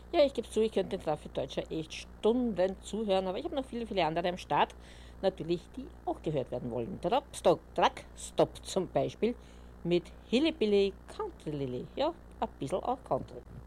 Ja, ich gebe zu, ich könnte den Traffic-Deutscher echt Stunden zuhören, aber ich habe noch viele, viele andere am Start, natürlich, die auch gehört werden wollen. Truck, Stop zum Beispiel mit Hillybilly Country Lily. Ja, ein bisschen auch Country.